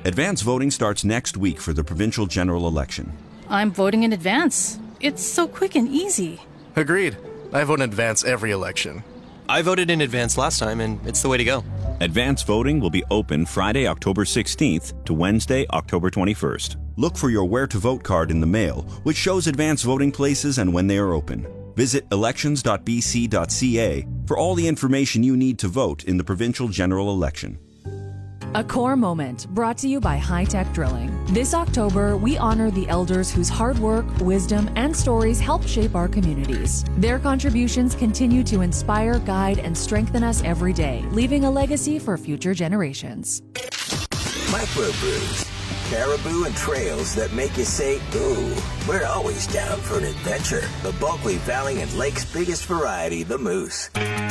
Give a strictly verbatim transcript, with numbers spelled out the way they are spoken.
Advance voting starts next week for the provincial general election. I'm voting in advance. It's so quick and easy. Agreed. I vote in advance every election. I voted in advance last time, and it's the way to go. Advance voting will be open Friday, October sixteenth to Wednesday, October twenty-first. Look for your Where to Vote card in the mail, which shows advance voting places and when they are open. Visit elections dot b c dot c a for all the information you need to vote in the provincial general election. A core moment brought to you by High Tech Drilling. This October, we honor the elders whose hard work, wisdom, and stories help shape our communities. Their contributions continue to inspire, guide, and strengthen us every day, leaving a legacy for future generations. Microbrews, caribou and trails that make you say, ooh, we're always down for an adventure. The Bulkley Valley and Lake's biggest variety, the Moose.